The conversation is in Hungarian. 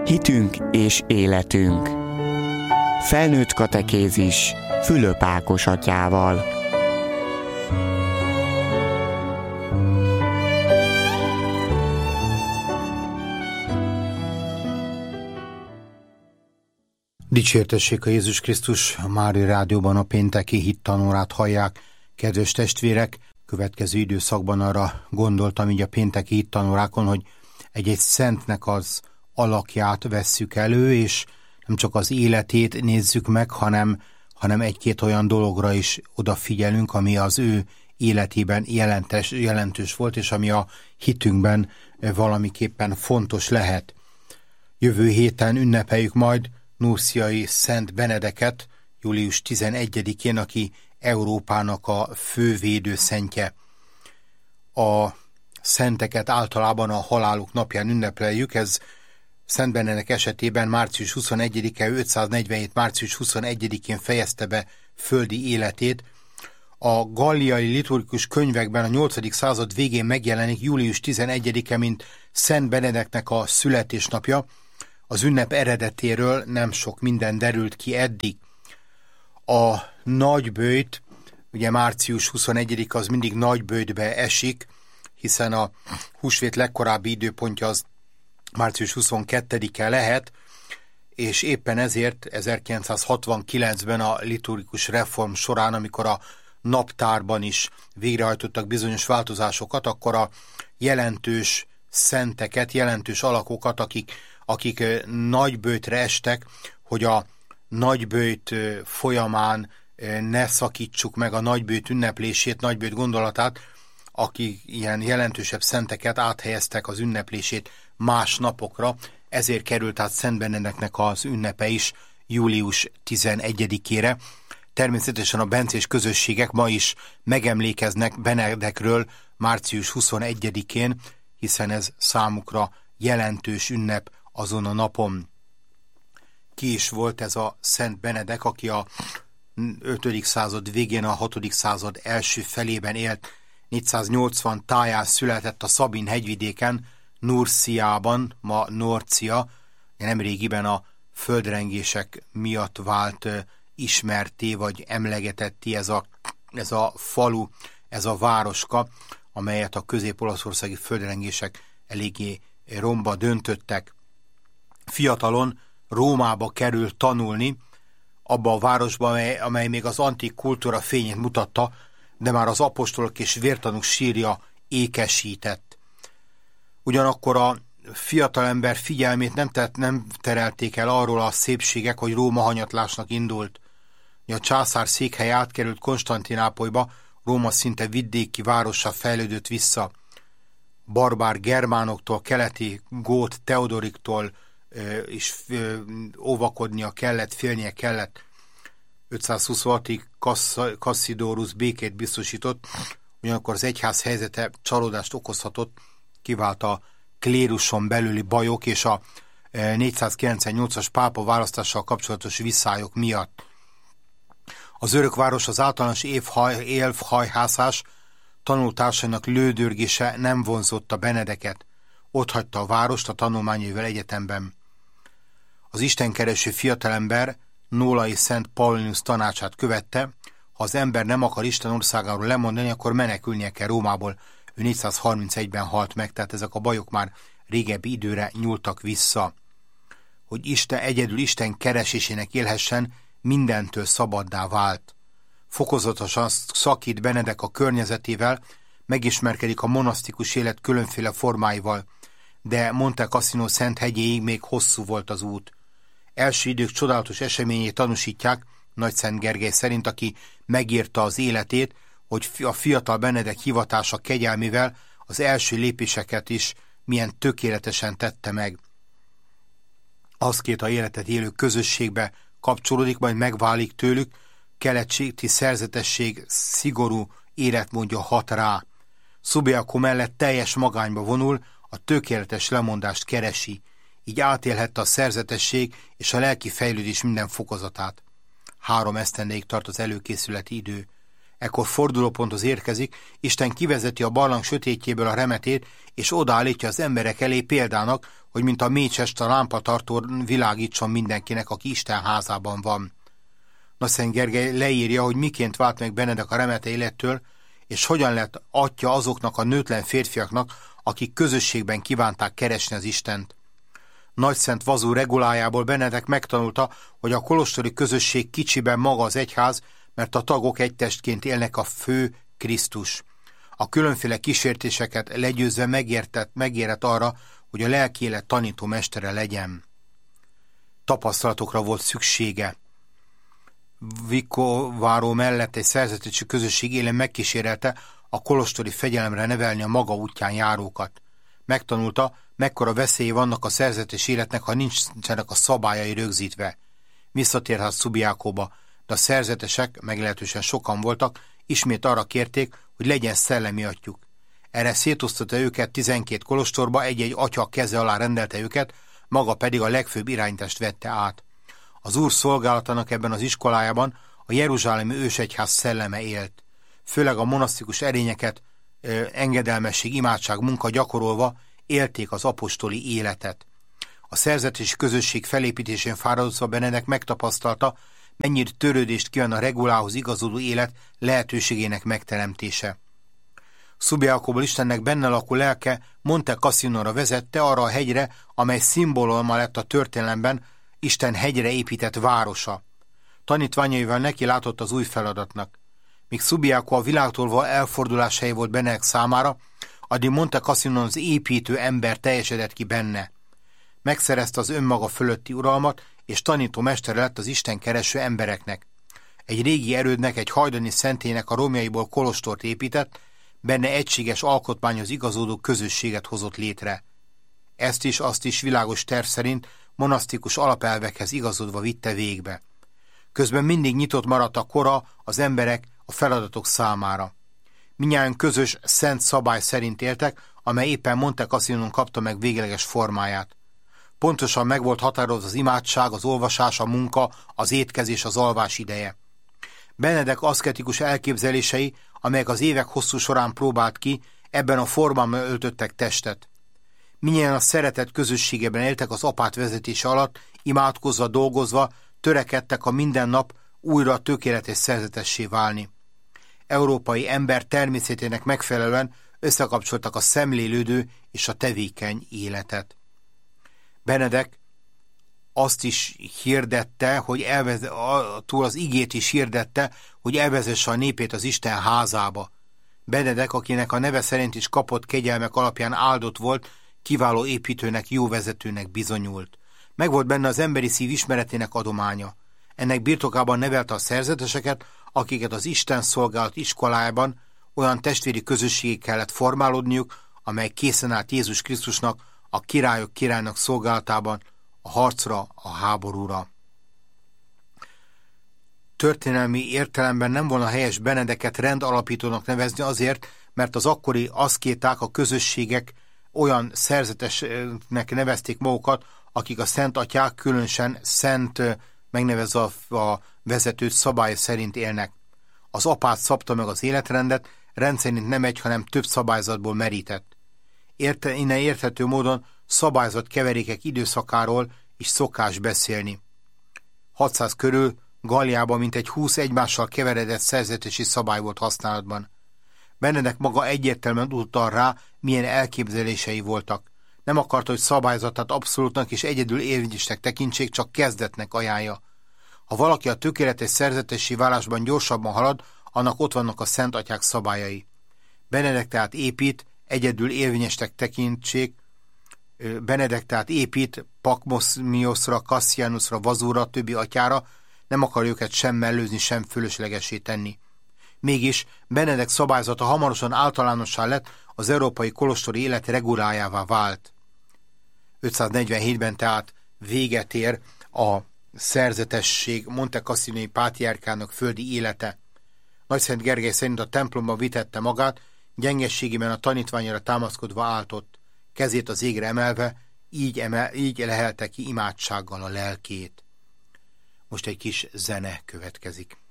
Hitünk és életünk. Felnőtt katekézis Fülöp Ákos atyával. Dicsértessék a Jézus Krisztus, a Mária Rádióban a pénteki hittanórát hallják. Kedves testvérek, következő időszakban arra gondoltam így a pénteki hittanórákon, hogy egy-egy szentnek az alakját vesszük elő, és nem csak az életét nézzük meg, hanem egy-két olyan dologra is odafigyelünk, ami az ő életében jelentős volt, és ami a hitünkben valamiképpen fontos lehet. Jövő héten ünnepeljük majd Nurciai Szent Benedeket, július 11-én, aki Európának a fővédőszentje. A szenteket általában a haláluk napján ünnepeljük, ez Szent Benedek esetében március 21-e, 547. március 21-én fejezte be földi életét. A galliai liturgikus könyvekben a 8. század végén megjelenik július 11-e, mint Szent Benedeknek a születésnapja. Az ünnep eredetéről nem sok minden derült ki eddig. A nagyböjt, ugye március 21 az mindig nagyböjtbe esik, hiszen a húsvét legkorábbi időpontja az március 22-e lehet, és éppen ezért 1969-ben a liturgikus reform során, amikor a naptárban is végrehajtottak bizonyos változásokat, akkor a jelentős szenteket, jelentős alakokat, akik nagyböjtre estek, hogy a nagyböjt folyamán ne szakítsuk meg a nagyböjt ünneplését, nagyböjt gondolatát, akik ilyen jelentősebb szenteket áthelyeztek az ünneplését más napokra, ezért került át Szent Benedeknek az ünnepe is július 11-ére. Természetesen a bencés közösségek ma is megemlékeznek Benedekről március 21-én, hiszen ez számukra jelentős ünnep azon a napon. Ki is volt ez a Szent Benedek, aki a 5. század végén, a 6. század első felében élt, 480 táján született a Szabin hegyvidéken, Nurciában, ma Norcia, nemrégiben a földrengések miatt vált ismerté vagy emlegetetté ez a falu, ez a városka, amelyet a közép-olaszországi földrengések eléggé romba döntöttek. Fiatalon Rómába került tanulni, abba a városba, amely még az antik kultúra fényét mutatta, de már az apostolok és vértanúk sírja ékesített. Ugyanakkor a fiatalember figyelmét nem terelték el arról a szépségek, hogy Róma hanyatlásnak indult. A császár székhelye átkerült Konstantinápolyba, Róma szinte vidéki várossá fejlődött vissza. Barbár germánoktól, keleti gót Teodoriktól is óvakodnia kellett, félnie kellett. 526-ig Cassiodorus békét biztosított, ugyanakkor az egyház helyzete csalódást okozhatott, kivált a kléruson belüli bajok és a 498-as pápa választással kapcsolatos visszályok miatt. Az örökváros az általános élvhajhászás tanultársainak lődörgése nem vonzotta Benedeket. Ott hagyta a várost a tanulmányaival egyetemben. Az istenkereső fiatalember Nólai Szent Paulinus tanácsát követte, ha az ember nem akar Isten országáról lemondani, akkor menekülnie kell Rómából. Ő 431-ben halt meg, tehát ezek a bajok már régebbi időre nyúltak vissza. Hogy egyedül Isten keresésének élhessen, mindentől szabaddá vált. Fokozatosan szakít Benedek a környezetével, megismerkedik a monasztikus élet különféle formáival, de Monte Cassino Szent hegyéig még hosszú volt az út. Első idők csodálatos eseményét tanúsítják Nagyszent Gergely szerint, aki megírta az életét, hogy a fiatal Benedek hivatása kegyelmével az első lépéseket is milyen tökéletesen tette meg. Aszkéta életet élő közösségbe kapcsolódik, majd megválik tőlük, keletségi szerzetesség, szigorú életmódja hat rá. Subiaco mellett teljes magányba vonul, a tökéletes lemondást keresi, így átélhette a szerzetesség és a lelki fejlődés minden fokozatát. 3 esztendeig tart az előkészületi idő. Ekkor fordulóponthoz érkezik, Isten kivezeti a barlang sötétjéből a remetét, és odaállítja az emberek elé példának, hogy mint a mécsest a lámpatartó világítson mindenkinek, aki Isten házában van. Szent Gergely leírja, hogy miként vált meg Benedek a remete élettől, és hogyan lett atya azoknak a nőtlen férfiaknak, akik közösségben kívánták keresni az Istent. Nagyszent Vazú regulájából Benedek megtanulta, hogy a kolostori közösség kicsiben maga az egyház, mert a tagok egy testként élnek, a fő Krisztus. A különféle kísértéseket legyőzve megérett arra, hogy a lelki élet tanító mestere legyen. Tapasztalatokra volt szüksége. Vicovaro mellett egy szerzetesi közösség élén megkísérelte a kolostori fegyelemre nevelni a maga útján járókat. Megtanulta, mekkora veszélye vannak a szerzetes életnek, ha nincsenek a szabályai rögzítve. Visszatérhet Subiacóba, de a szerzetesek, meglehetősen sokan voltak, ismét arra kérték, hogy legyen szellemi atyjuk. Erre szétosztotta őket 12 kolostorba, egy-egy atya keze alá rendelte őket, maga pedig a legfőbb irányítást vette át. Az Úr szolgálatának ebben az iskolájában a jeruzsálemi ősegyház szelleme élt. Főleg a monasztikus erényeket, engedelmesség, imádság, munka gyakorolva élték az apostoli életet. A szerzetesi közösség felépítésén fáradozva Benedek megtapasztalta, mennyire törődést kíván a regulához igazodó élet lehetőségének megteremtése. Subiacóból Istennek benne lakó lelke Monte Cassinóra vezette, arra a hegyre, amely szimbóluma lett a történelemben Isten hegyre épített városa. Tanítványaival neki látott az új feladatnak. Míg Subiacó a világtól való elfordulás helye volt Benedek számára, addig Monte Cassinón az építő ember teljesedett ki benne. Megszerezte az önmaga fölötti uralmat, és tanító mestere lett az Isten kereső embereknek. Egy régi erődnek, egy hajdani szentélynek a romjaiból kolostort épített, benne egységes alkotmányhoz igazodó közösséget hozott létre. Ezt is, azt is világos terv szerint monasztikus alapelvekhez igazodva vitte végbe. Közben mindig nyitott maradt a kora az emberek a feladatok számára. Mindnyájan közös, szent szabály szerint éltek, amely éppen Monte Cassinón kapta meg végleges formáját. Pontosan meg volt határozva az imádság, az olvasás, a munka, az étkezés, az alvás ideje. Benedek aszketikus elképzelései, amelyek az évek hosszú során próbált ki, ebben a formában öltöttek testet. Mindnyájan a szeretet közösségében éltek az apát vezetése alatt, imádkozva, dolgozva, törekedtek a minden nap újra tökéletes szerzetessé válni. Európai ember természetének megfelelően összekapcsoltak a szemlélődő és a tevékeny életet. Benedek azt is hirdette, hogy túl az igét is hirdette, hogy elvezesse a népét az Isten házába. Benedek, akinek a neve szerint is kapott kegyelmek alapján áldott volt, kiváló építőnek, jó vezetőnek bizonyult. Megvolt benne az emberi szív ismeretének adománya. Ennek birtokában nevelte a szerzeteseket, akiket az Isten szolgálat iskolájában olyan testvéri közösségé kellett formálódniuk, amely készen állt Jézus Krisztusnak, a királyok királynak szolgálatában, a harcra, a háborúra. Történelmi értelemben nem volna helyes Benedeket rendalapítónak nevezni azért, mert az akkori aszkéták, a közösségek olyan szerzetesnek nevezték magukat, akik a szent atyák, különösen szent megnevezve a vezetőt szabály szerint élnek. Az apát szabta meg az életrendet, rendszerint nem egy, hanem több szabályzatból merített. Innen érthető módon szabályzat keverékek időszakáról is szokás beszélni. 600 körül Galliában mintegy 20 egymással keveredett szerzetesi szabály volt használatban. Benedek maga egyértelműen utal rá, milyen elképzelései voltak. Nem akarta, hogy szabályzatát abszolútnak és egyedül érvényesnek tekintsék, csak kezdetnek ajánlja. Ha valaki a tökéletes szerzetesi válásban gyorsabban halad, annak ott vannak a szent atyák szabályai. Benedek tehát épít, egyedül érvényesnek tekintsék, Benedek tehát épít Pakmoszmiosra, Cassianusra, Vazúra, többi atyára, nem akar őket sem mellőzni, sem fölöslegessé tenni. Mégis Benedek szabályzata hamarosan általánossá lett, az európai kolostori élet regulájává vált. 547-ben tehát véget ér a szerzetesség Monte Cassinói pátriárkának földi élete. Nagyszent Gergely szerint a templomba vitette magát, gyengességében a tanítványra támaszkodva áltott, kezét az égre emelve, így lehelte ki imádsággal a lelkét. Most egy kis zene következik.